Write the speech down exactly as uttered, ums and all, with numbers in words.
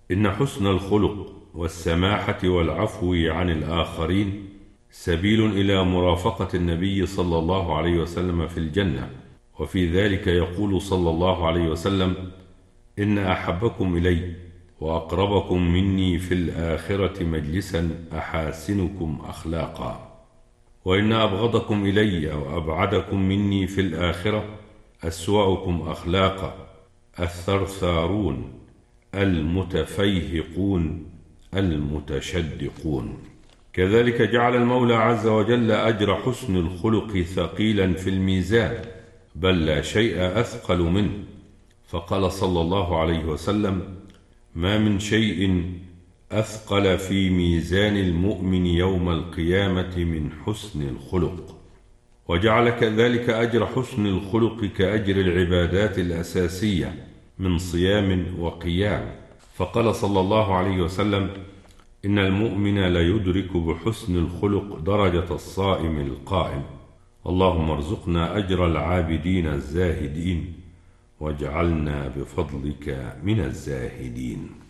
إن حسن الخلق والسماحة والعفو عن الآخرين سبيل إلى مرافقة النبي صلى الله عليه وسلم في الجنة. وفي ذلك يقول صلى الله عليه وسلم: إن أحبكم إلي وأقربكم مني في الآخرة مجلسا أحاسنكم أخلاقا، وإن أبغضكم إلي وأبعدكم مني في الآخرة أسوأكم أخلاقا، الثرثارون المتفيهقون المتشدقون. كذلك جعل المولى عز وجل أجر حسن الخلق ثقيلا في الميزان، بل لا شيء أثقل منه، فقال صلى الله عليه وسلم: ما من شيء أثقل في ميزان المؤمن يوم القيامة من حسن الخلق. وجعل كذلك أجر حسن الخلق كأجر العبادات الأساسية من صيام وقيام، فقال صلى الله عليه وسلم: إن المؤمن ليدرك بحسن الخلق درجة الصائم القائم. اللهم ارزقنا أجر العابدين الزاهدين، واجعلنا بفضلك من الزاهدين.